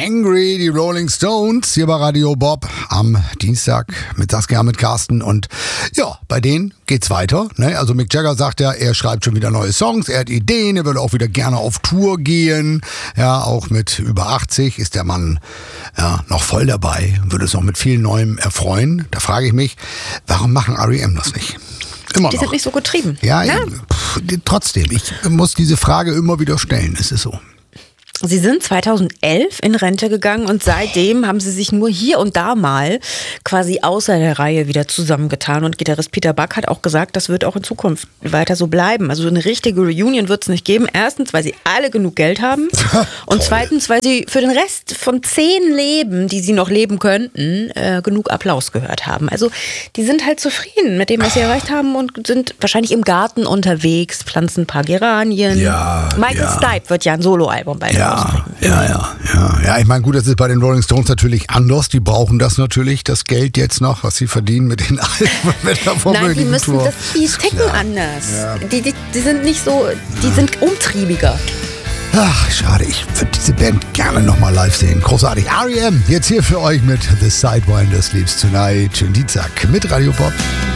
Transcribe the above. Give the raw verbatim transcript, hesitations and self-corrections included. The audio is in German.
Angry, die Rolling Stones, hier bei Radio Bob am Dienstag mit Saskia, mit Carsten. Und ja, bei denen geht's weiter. Ne? Also Mick Jagger sagt ja, er schreibt schon wieder neue Songs, er hat Ideen, er würde auch wieder gerne auf Tour gehen. Ja, auch mit über achtzig ist der Mann ja noch voll dabei, würde es noch mit viel Neuem erfreuen. Da frage ich mich, warum machen R E M das nicht? Immer Die noch. sind nicht so getrieben. Ja, ja. Pff, trotzdem, ich muss diese Frage immer wieder stellen, es ist so. Sie sind zweitausendelf in Rente gegangen und seitdem haben sie sich nur hier und da mal quasi außer der Reihe wieder zusammengetan. Und Gitarrist Peter Buck hat auch gesagt, das wird auch in Zukunft weiter so bleiben. Also eine richtige Reunion wird es nicht geben. Erstens, weil sie alle genug Geld haben und zweitens, weil sie für den Rest von zehn Leben, die sie noch leben könnten, äh, genug Applaus gehört haben. Also die sind halt zufrieden mit dem, was sie erreicht haben und sind wahrscheinlich im Garten unterwegs, pflanzen ein paar Geranien. Ja, Michael ja. Stipe wird ja ein Soloalbum bei Ja, ja, ja, ja. Ja, ich meine, gut, das ist bei den Rolling Stones natürlich anders. Die brauchen das natürlich, das Geld jetzt noch, was sie verdienen mit den Alben mit der Nein, die müssen Tour. das, die Ist ticken klar. anders. Ja. Die, die, die sind nicht so, die sind umtriebiger. Ach, schade, ich würde diese Band gerne nochmal live sehen. Großartig. R E M, jetzt hier für euch mit The Sidewinders Sleeps Tonight. Schönen Dienstag mit Radio Pop.